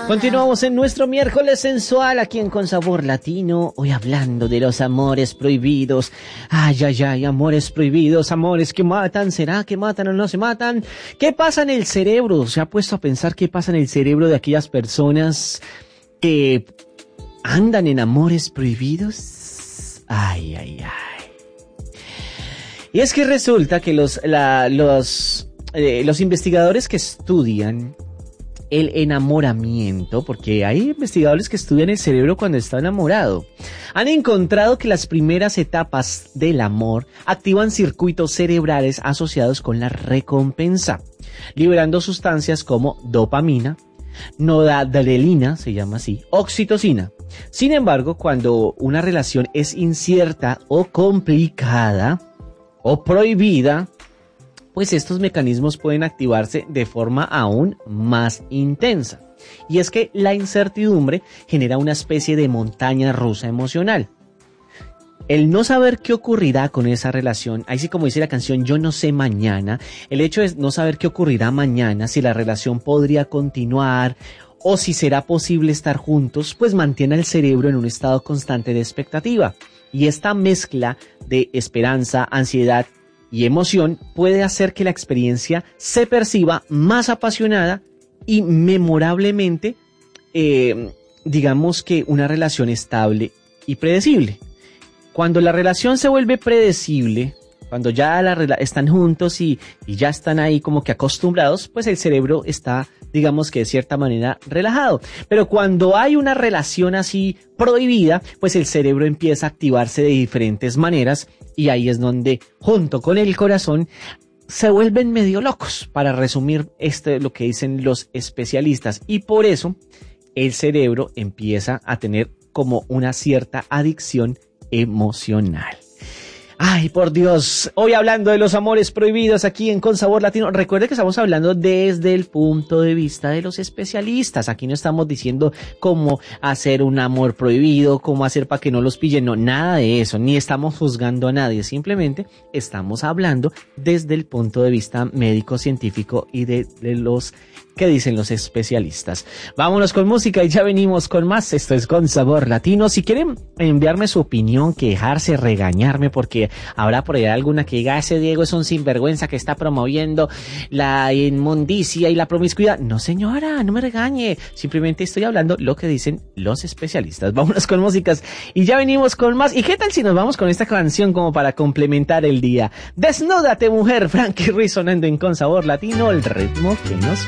Continuamos en nuestro miércoles sensual aquí en Con Sabor Latino, hoy hablando de los amores prohibidos. Ay, ay, ay, amores prohibidos, amores que matan, ¿será que matan o no se matan? ¿Qué pasa en el cerebro? ¿Se ha puesto a pensar qué pasa en el cerebro de aquellas personas que andan en amores prohibidos? Ay, ay, ay. Y es que resulta que los investigadores que estudian el enamoramiento, porque hay investigadores que estudian el cerebro cuando está enamorado, han encontrado que las primeras etapas del amor activan circuitos cerebrales asociados con la recompensa, liberando sustancias como dopamina, noradrenalina, se llama así, oxitocina. Sin embargo, cuando una relación es incierta o complicada o prohibida, pues estos mecanismos pueden activarse de forma aún más intensa. Y es que la incertidumbre genera una especie de montaña rusa emocional. El no saber qué ocurrirá con esa relación, ahí sí como dice la canción, yo no sé mañana, el hecho es no saber qué ocurrirá mañana, si la relación podría continuar o si será posible estar juntos, pues mantiene al cerebro en un estado constante de expectativa. Y esta mezcla de esperanza, ansiedad y emoción puede hacer que la experiencia se perciba más apasionada y memorablemente, digamos que una relación estable y predecible. Cuando la relación se vuelve predecible, cuando ya están juntos y ya están ahí como que acostumbrados, pues el cerebro está, digamos que de cierta manera relajado. Pero cuando hay una relación así prohibida, pues el cerebro empieza a activarse de diferentes maneras y ahí es donde, junto con el corazón, se vuelven medio locos, para resumir lo que dicen los especialistas. Y por eso el cerebro empieza a tener como una cierta adicción emocional. Ay, por Dios, hoy hablando de los amores prohibidos aquí en Con Sabor Latino. Recuerde que estamos hablando desde el punto de vista de los especialistas. Aquí no estamos diciendo cómo hacer un amor prohibido, cómo hacer para que no los pillen, no, nada de eso, ni estamos juzgando a nadie, simplemente estamos hablando desde el punto de vista médico, científico y de los que dicen los especialistas. Vámonos con música y ya venimos con más. Esto es Con Sabor Latino. Si quieren enviarme su opinión, quejarse, regañarme, porque habrá por ahí alguna que diga, ese Diego es un sinvergüenza que está promoviendo la inmundicia y la promiscuidad. No, señora, no me regañe. Simplemente estoy hablando lo que dicen los especialistas. Vámonos con músicas y ya venimos con más. ¿Y qué tal si nos vamos con esta canción como para complementar el día? Desnúdate, mujer, Frankie Ruiz sonando en Con Sabor Latino, el ritmo que nos